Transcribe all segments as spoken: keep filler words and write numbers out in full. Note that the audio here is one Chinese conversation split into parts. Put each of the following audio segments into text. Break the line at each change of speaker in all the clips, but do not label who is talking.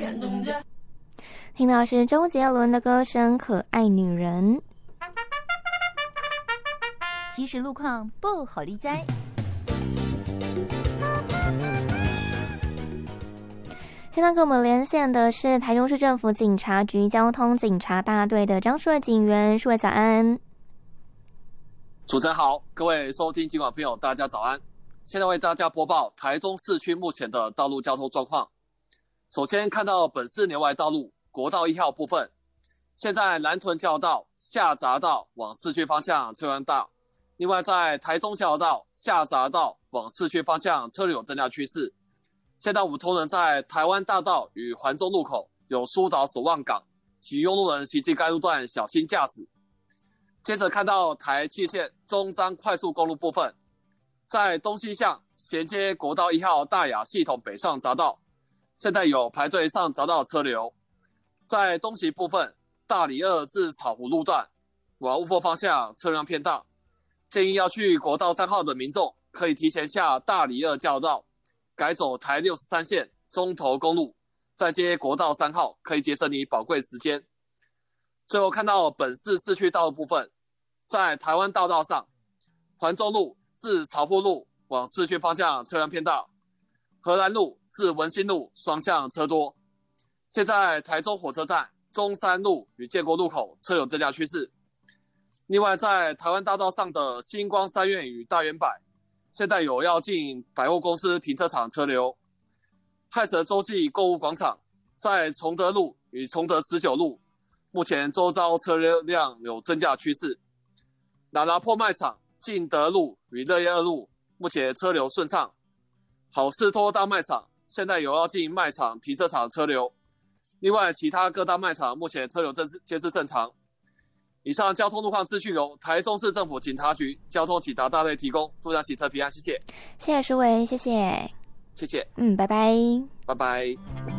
听到是周杰伦的歌声《可爱女人》。
即时路况不好理哉。
现在跟我们连线的是台中市政府警察局交通警察大队的张树伟警员，树伟早安。
主持人好，各位收听警广朋友大家早安。现在为大家播报台中市区目前的道路交通状况。首先看到本市年外道路国道一号部分，现在南屯交流道下匝道往市区方向车辆大，另外在台中交流道下匝道往市区方向车流有增加趋势。现在我们同仁在台湾大道与环中路口有疏导守望岗，请用路人行经该路段小心驾驶。接着看到台七线中彰快速公路部分，在东西向衔接国道一号大雅系统北上匝道，现在有排队上匝道车流。在东西部分，大里二至草湖路段往雾峰方向车辆偏大，建议要去国道三号的民众可以提前下大里二交流道，改走台六十三线中投公路，再接国道三号，可以节省你宝贵时间。最后看到本市市区道路部分，在台湾大道上，环中路至潮埔路往市区方向车辆偏大，荷兰路至文心路双向车多。现在台中火车站中山路与建国路口车有增加趋势。另外在台湾大道上的星光三院与大圆柏，现在有要进百货公司停车场车流。亥城洲际购物广场在崇德路与崇德十九路，目前周遭车流量有增加趋势。拿拿破卖场进德路与乐业二路，目前车流顺畅。好事多大卖场现在有要进卖场停车场车流。另外其他各大卖场目前车流皆是正常。以上交通路况资讯由台中市政府警察局交通警察大队提供，祝大家喜特平安，谢谢。
谢谢淑伟，谢谢。
谢谢。
嗯，拜拜。
拜拜。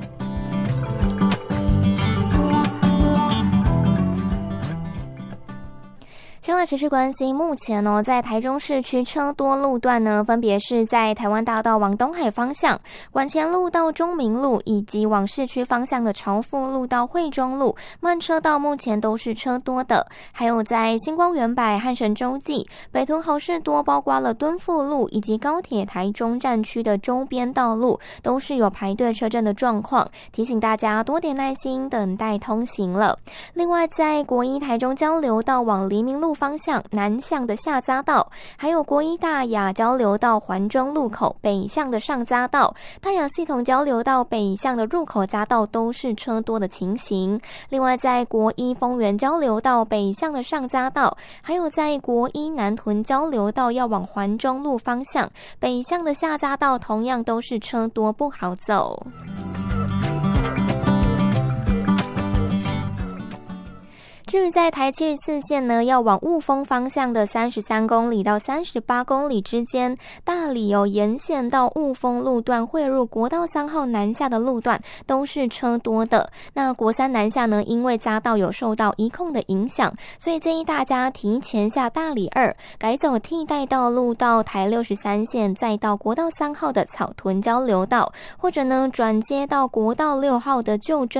现在持续关心，目前呢、哦，在台中市区车多路段呢，分别是在台湾大道往东海方向、馆前路到中明路，以及往市区方向的朝富路到惠中路，慢车道目前都是车多的。还有在星光远百、汉神洲际、北屯好事多，包括了敦富路以及高铁台中站区的周边道路，都是有排队车阵的状况，提醒大家多点耐心等待通行了。另外，在国一台中交流道往黎明路方向南向的下匝道，还有国一大雅交流道环中路口北向的上匝道，大雅系统交流道北向的入口匝道都是车多的情形。另外在国一丰原交流道北向的上匝道，还有在国一南屯交流道要往环中路方向北向的下匝道，同样都是车多不好走。至于在台七十四线呢，要往雾峰方向的三十三公里到三十八公里之间，大里有沿线到雾峰路段汇入国道三号南下的路段都是车多的。那国三南下呢，因为匝道有受到移控的影响，所以建议大家提前下大里二，改走替代道路到台六十三线，再到国道三号的草屯交流道，或者呢转接到国道六号的旧镇